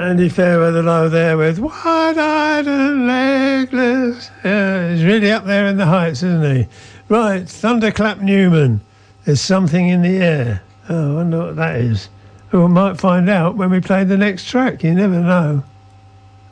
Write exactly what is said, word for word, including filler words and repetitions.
Andy Fairweather there with Wide-Eyed and Legless. Yeah, he's really up there in the heights, isn't he? Right, Thunderclap Newman. There's something in the air. Oh, I wonder what that is. We might find out when we play the next track. You never know.